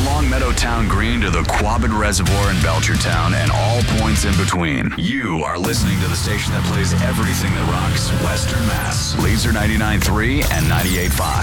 Longmeadow Town Green to the Quabbin Reservoir in Belchertown and all points in between. You are listening to the station that plays everything that rocks Western Mass. Laser 99.3 and 98.5.